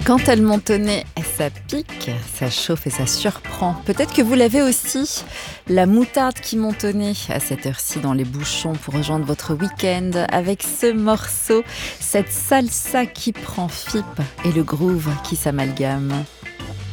Quand elle monte au nez, ça pique, ça chauffe et ça surprend. Peut-être que vous l'avez aussi, la moutarde qui monte au nez à cette heure-ci dans les bouchons pour rejoindre votre week-end avec ce morceau, cette salsa qui prend fipe et le groove qui s'amalgame.